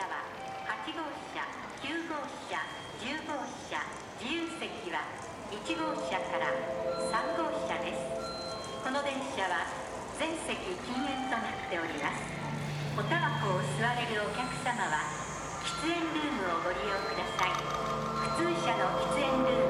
車は8号車、9号車、10号車、自由席は1号車から3号車です。この電車は全席禁煙となっております。おタバコを吸われるお客様は喫煙ルームをご利用ください。普通車の喫煙ルーム